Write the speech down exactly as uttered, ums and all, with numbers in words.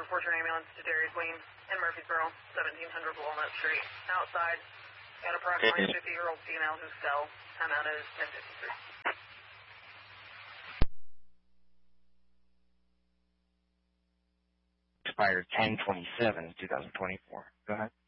report your ambulance to Dairy Queen in Murfreesboro, seventeen hundred Walnut Street. Outside, got approximately a fifty-year-old female who fell. Time out is ten fifty-three. Expired ten twenty-seven, two thousand twenty-four. Go ahead.